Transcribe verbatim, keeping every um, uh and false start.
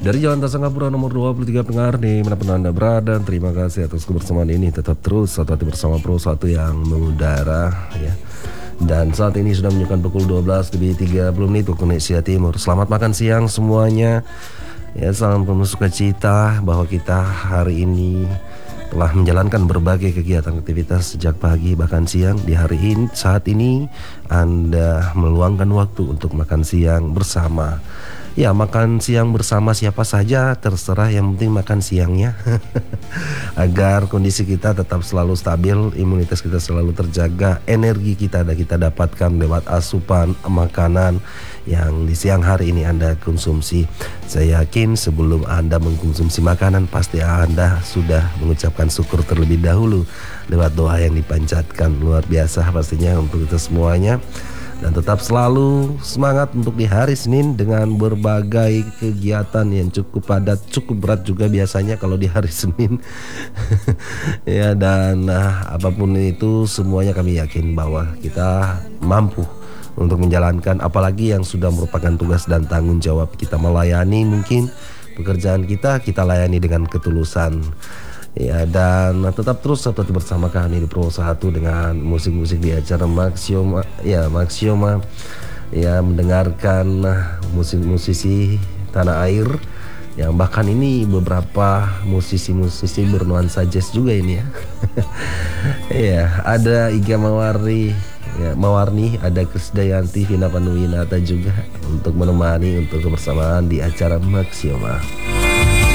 Dari Jalan Tol Singapura nomor dua puluh tiga Pengarni, manapun Anda berada, terima kasih atas kebersamaan ini. Tetap terus satu hati bersama Pro satu yang mengudara ya. Dan saat ini sudah menunjukkan pukul dua belas lebih tiga puluh menit waktu Indonesia Timur. Selamat makan siang semuanya. Ya, salam penuh sukacita bahwa kita hari ini telah menjalankan berbagai kegiatan aktivitas sejak pagi bahkan siang. Di hari ini, saat ini Anda meluangkan waktu untuk makan siang bersama. Ya, makan siang bersama siapa saja terserah, yang penting makan siangnya. Agar kondisi kita tetap selalu stabil, imunitas kita selalu terjaga, energi kita ada kita dapatkan lewat asupan makanan yang di siang hari ini Anda konsumsi. Saya yakin sebelum Anda mengkonsumsi makanan, pasti Anda sudah mengucapkan syukur terlebih dahulu lewat doa yang dipanjatkan. Luar biasa pastinya untuk kita semuanya. Dan tetap selalu semangat untuk di hari Senin dengan berbagai kegiatan yang cukup padat, cukup berat juga biasanya kalau di hari Senin. Ya, dan nah, apapun itu semuanya kami yakin bahwa kita mampu untuk menjalankan, apalagi yang sudah merupakan tugas dan tanggung jawab kita melayani. Mungkin pekerjaan kita kita layani dengan ketulusan. Ya, dan tetap terus satu bersama kami di Pro satu dengan musik-musik di acara Maxioma. Ya, Maxioma ya, mendengarkan musik-musisi tanah air yang bahkan ini beberapa musisi-musisi bernuansa jazz juga ini ya. Ya, ada Iga Mawarni, ya, Mawarni, ada Krisdayanti, Vina Panduwinata juga untuk menemani untuk kebersamaan di acara Maxioma.